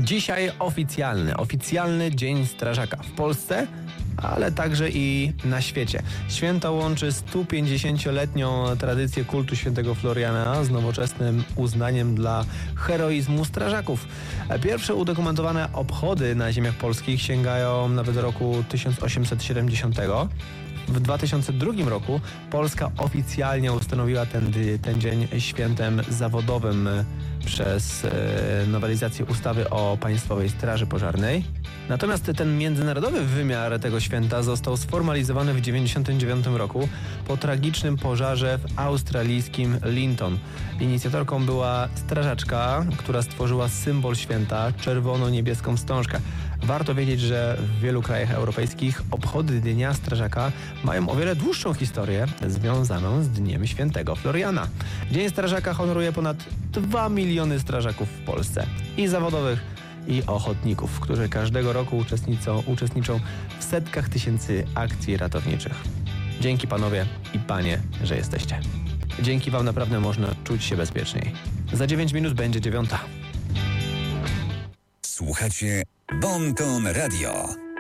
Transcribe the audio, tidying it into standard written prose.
Dzisiaj oficjalny Dzień Strażaka w Polsce, ale także i na świecie. Święto łączy 150-letnią tradycję kultu świętego Floriana z nowoczesnym uznaniem dla heroizmu strażaków. Pierwsze udokumentowane obchody na ziemiach polskich sięgają nawet roku 1870. W 2002 roku Polska oficjalnie ustanowiła ten dzień świętem zawodowym przez nowelizację ustawy o Państwowej Straży Pożarnej. Natomiast ten międzynarodowy wymiar tego święta został sformalizowany w 1999 roku po tragicznym pożarze w australijskim Linton. Inicjatorką była strażaczka, która stworzyła symbol święta, czerwono-niebieską wstążkę. Warto wiedzieć, że w wielu krajach europejskich obchody Dnia Strażaka mają o wiele dłuższą historię związaną z Dniem Świętego Floriana. Dzień Strażaka honoruje ponad 2 miliony strażaków w Polsce i zawodowych, i ochotników, którzy każdego roku uczestniczą w setkach tysięcy akcji ratowniczych. Dzięki panowie i panie, że jesteście. Dzięki wam naprawdę można czuć się bezpieczniej. Za 9 minut będzie 9. Słuchacie Bon Ton Radio.